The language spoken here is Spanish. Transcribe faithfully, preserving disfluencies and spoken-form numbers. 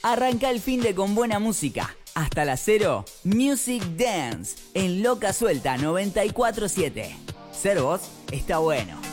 Arranca el fin de con buena música. Hasta las cero, Music Dance en Loca Suelta noventa y cuatro siete. Ser vos está bueno.